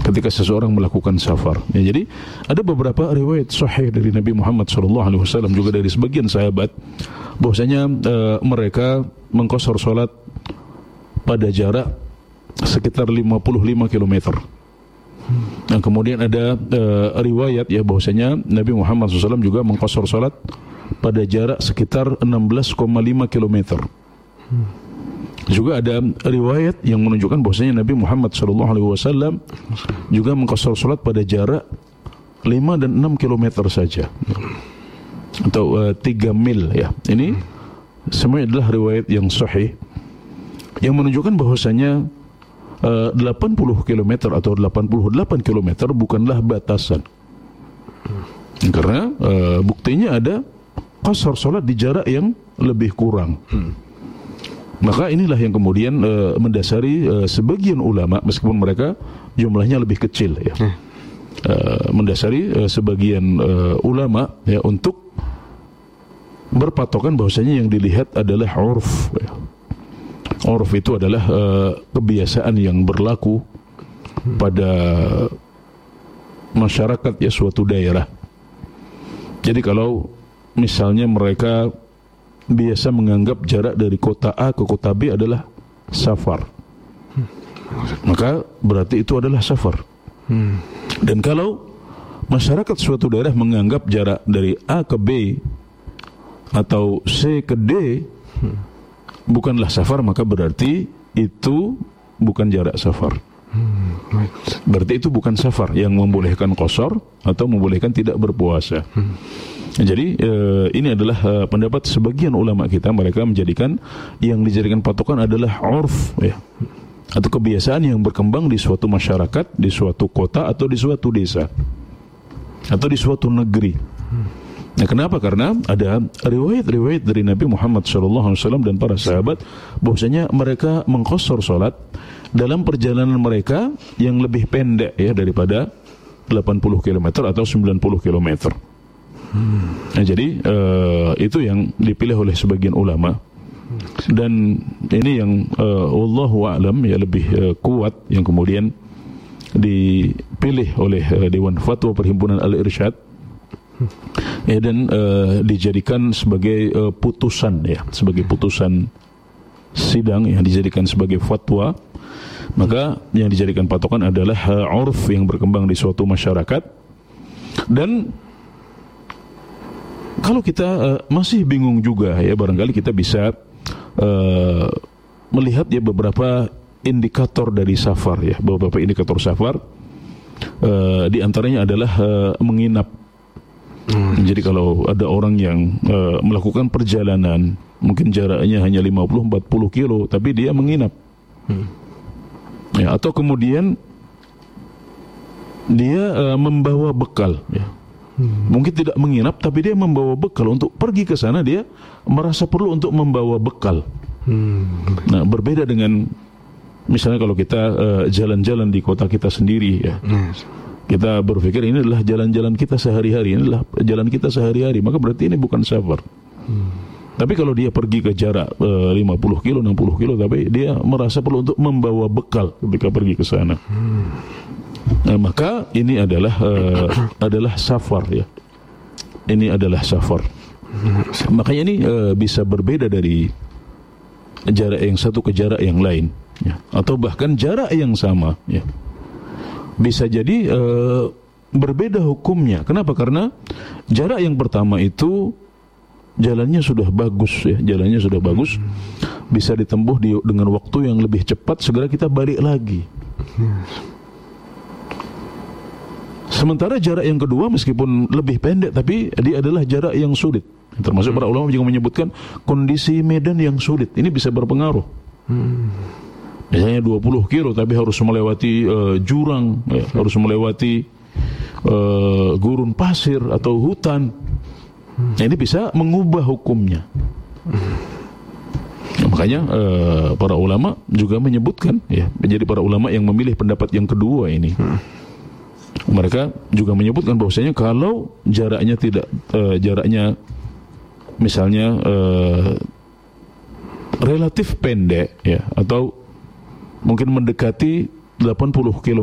ketika seseorang melakukan safar. Ya, jadi ada beberapa riwayat sahih dari Nabi Muhammad SAW juga dari sebagian sahabat bahwasanya mereka mengqashar salat pada jarak sekitar 55 km. Dan kemudian ada riwayat ya bahwasanya Nabi Muhammad SAW juga mengqashar salat pada jarak sekitar 16,5 km. Juga ada riwayat yang menunjukkan bahwasanya Nabi Muhammad SAW juga mengqashar salat pada jarak 5 dan 6 km saja, atau 3 mil ya. Ini semuanya adalah riwayat yang sahih yang menunjukkan bahwasanya 80 km atau 88 km bukanlah batasan. Karena buktinya ada qashar salat di jarak yang lebih kurang. Maka inilah yang kemudian mendasari sebagian ulama, meskipun mereka jumlahnya lebih kecil ya, mendasari sebagian ulama ya untuk berpatokan bahwasanya yang dilihat adalah urf ya. Urf itu adalah kebiasaan yang berlaku pada masyarakat ya suatu daerah. Jadi kalau misalnya mereka biasa menganggap jarak dari kota A ke kota B adalah safar, maka berarti itu adalah safar. Dan kalau masyarakat suatu daerah menganggap jarak dari A ke B atau C ke D bukanlah safar, maka berarti itu bukan jarak safar. Berarti itu bukan safar yang membolehkan qashar atau membolehkan tidak berpuasa. Jadi ini adalah pendapat sebagian ulama kita. Mereka menjadikan yang dijadikan patokan adalah urf ya, atau kebiasaan yang berkembang di suatu masyarakat, di suatu kota atau di suatu desa atau di suatu negeri. Nah, kenapa? Karena ada riwayat-riwayat dari Nabi Muhammad SAW dan para sahabat bahwasanya mereka mengqashar salat dalam perjalanan mereka yang lebih pendek ya daripada 80 km atau 90 km. Nah, jadi itu yang dipilih oleh sebagian ulama, dan ini yang wallahu a'lam ya lebih kuat yang kemudian dipilih oleh Dewan Fatwa Perhimpunan Al-Irsyad ya, dan dijadikan sebagai putusan ya, sebagai putusan sidang yang dijadikan sebagai fatwa. Maka yang dijadikan patokan adalah urf yang berkembang di suatu masyarakat. Dan kalau kita masih bingung juga ya, barangkali kita bisa melihat ya beberapa indikator dari safar ya, beberapa indikator safar. Di antaranya adalah menginap. Jadi kalau ada orang yang melakukan perjalanan mungkin jaraknya hanya 50-40 kilo tapi dia menginap ya, atau kemudian dia membawa bekal ya. Mungkin tidak menginap tapi dia membawa bekal untuk pergi ke sana, dia merasa perlu untuk membawa bekal. Nah, berbeda dengan misalnya kalau kita jalan-jalan di kota kita sendiri ya. Kita berpikir ini adalah jalan-jalan kita sehari-hari, ini adalah jalan kita sehari-hari, maka berarti ini bukan safar. Tapi kalau dia pergi ke jarak 50 kilo, 60 kilo, tapi dia merasa perlu untuk membawa bekal ketika pergi ke sana. Nah, maka ini adalah adalah safar ya. Ini adalah safar. Makanya ini bisa berbeda dari jarak yang satu ke jarak yang lain ya. Atau bahkan jarak yang sama ya. Bisa jadi berbeda hukumnya. Kenapa? Karena jarak yang pertama itu jalannya sudah bagus ya, jalannya sudah bagus, bisa ditempuh dengan waktu yang lebih cepat, segera kita balik lagi. Sementara jarak yang kedua meskipun lebih pendek tapi dia adalah jarak yang sulit. Termasuk para ulama juga menyebutkan kondisi medan yang sulit. Ini bisa berpengaruh. Misalnya 20 kilo tapi harus melewati jurang ya, harus melewati gurun pasir atau hutan. Nah, ini bisa mengubah hukumnya. Nah, makanya para ulama juga menyebutkan ya, menjadi para ulama yang memilih pendapat yang kedua ini. Mereka juga menyebutkan bahwasanya kalau jaraknya tidak jaraknya misalnya relatif pendek ya, atau mungkin mendekati 80 km